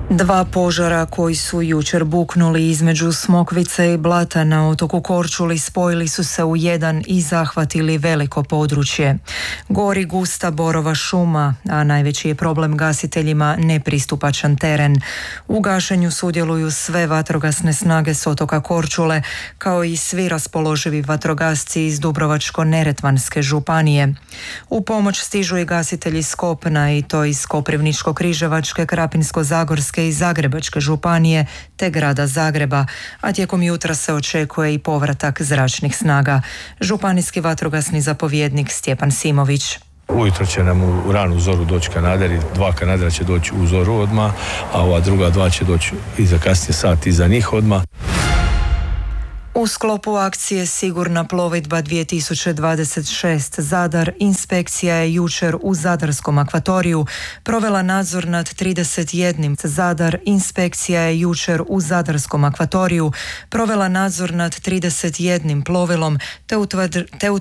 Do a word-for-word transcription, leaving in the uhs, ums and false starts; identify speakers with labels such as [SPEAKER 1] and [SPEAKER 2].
[SPEAKER 1] Dva požara koji su jučer buknuli između Smokvice i Blata na otoku Korčuli spojili su se u jedan i zahvatili veliko područje. Gori gusta borova šuma, a najveći je problem gasiteljima nepristupačan teren. U gašenju sudjeluju sve vatrogasne snage s otoka Korčule, kao i svi raspoloživi vatrogasci iz Dubrovačko-neretvanske županije. U pomoć stižu i gasitelji s kopna, i to iz Koprivničko-križevačke, Krapinsko-zagorske i Zagrebačke županije te grada Zagreba, a tijekom jutra se očekuje i povratak zračnih snaga. Županijski vatrogasni zapovjednik Stjepan Simović.
[SPEAKER 2] Ujutro će nam u ranu zoru doći kanaderi, dva kanadera će doći u zoru odmah, a ova druga dva će doći i za kasnije sat iza njih odmah.
[SPEAKER 1] U sklopu akcije Sigurna plovidba dvije tisuće dvadeset šest Zadar, inspekcija je jučer u Zadarskom akvatoriju provela nadzor nad trideset jedan Zadar, inspekcija je jučer u Zadarskom akvatoriju provela nadzor nad trideset jedan plovilom te utvrdila